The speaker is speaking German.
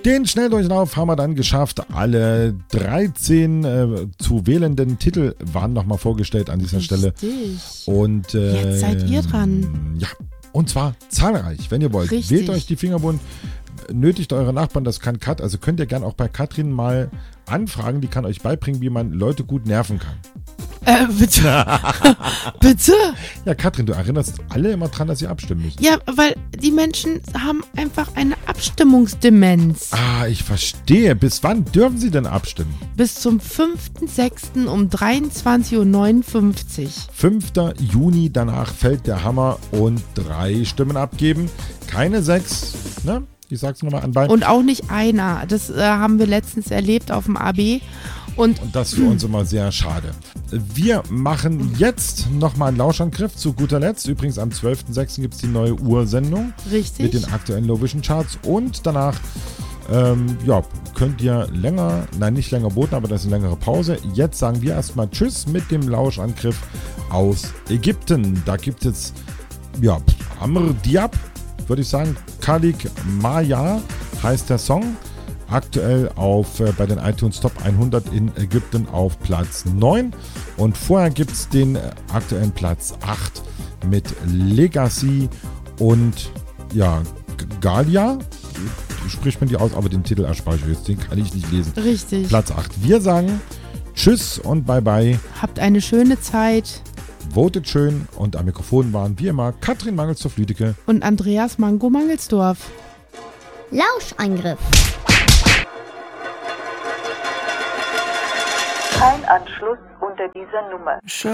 Den Schnelldurchlauf haben wir dann geschafft. Alle 13 zu wählenden Titel waren nochmal vorgestellt an dieser Stelle. Und jetzt seid ihr dran. Ja, und zwar zahlreich, wenn ihr wollt. Richtig. Wählt euch die Finger bunt, nötigt eure Nachbarn, das kann Kat, also könnt ihr gerne auch bei Katrin mal anfragen, die kann euch beibringen, wie man Leute gut nerven kann. Bitte? Bitte? Ja, Katrin, du erinnerst alle immer dran, dass sie abstimmen müssen. Ja, weil die Menschen haben einfach eine Abstimmungsdemenz. Ah, ich verstehe. Bis wann dürfen sie denn abstimmen? Bis zum 5.6. um 23.59 Uhr. 5. Juni, danach fällt der Hammer und 3 Stimmen abgeben. Keine 6, ne? Ich sag's nochmal anbei. Und auch nicht einer. Das haben wir letztens erlebt auf dem AB. Und das ist für uns immer sehr schade. Wir machen jetzt nochmal einen Lauschangriff zu guter Letzt. Übrigens am 12.06. gibt es die neue Ursendung. Richtig. Mit den aktuellen Low-Vision Charts. Und danach könnt ihr nicht länger boten, aber das ist eine längere Pause. Jetzt sagen wir erstmal Tschüss mit dem Lauschangriff aus Ägypten. Da gibt es Amr Diab, würde ich sagen. Khalik Maya heißt der Song. Aktuell bei den iTunes Top 100 in Ägypten auf Platz 9. Und vorher gibt es den aktuellen Platz 8 mit Legacy und Galia. Spricht man die aus, aber den Titel erspare ich jetzt, den kann ich nicht lesen. Richtig. Platz 8. Wir sagen Tschüss und Bye-bye. Habt eine schöne Zeit. Votet schön und am Mikrofon waren wie immer Katrin Mangelsdorf-Lüdecke und Andreas Mango-Mangelsdorf. Lauschangriff. Kein Anschluss unter dieser Nummer.